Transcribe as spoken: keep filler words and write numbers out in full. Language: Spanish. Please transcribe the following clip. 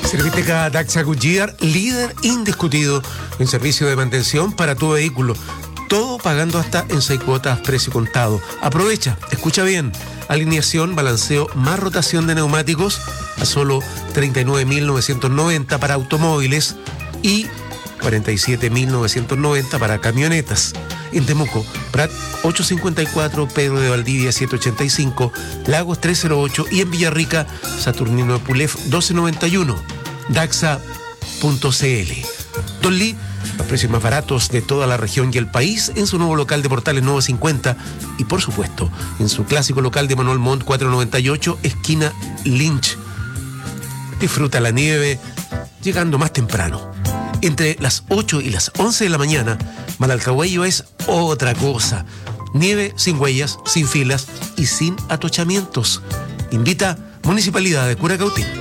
Serviteca Daxa Goodyear, líder indiscutido en servicio de mantención para tu vehículo. Todo pagando hasta en seis cuotas, precio contado. Aprovecha, escucha bien. Alineación, balanceo, más rotación de neumáticos a solo treinta y nueve mil novecientos noventa para automóviles y cuarenta y siete mil novecientos noventa para camionetas. En Temuco, Prat ochocientos cincuenta y cuatro, Pedro de Valdivia setecientos ochenta y cinco, Lagos trescientos ocho y en Villarrica, Saturnino de Pulef mil doscientos noventa y uno. Daxa punto c l. Don Lee, los precios más baratos de toda la región y el país en su nuevo local de Portales nueve cincuenta y por supuesto en su clásico local de Manuel Montt cuatrocientos noventa y ocho, esquina Lynch. Disfruta la nieve llegando más temprano. Entre las ocho y las once de la mañana, Malalcahuello es otra cosa. Nieve sin huellas, sin filas y sin atochamientos. Invita Municipalidad de Curacautín.